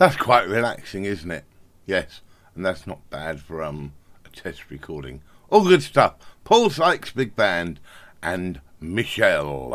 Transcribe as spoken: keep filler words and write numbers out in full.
That's quite relaxing, isn't it? Yes, and that's not bad for um a test recording. All good stuff. Paul Sykes Big Band and Michelle.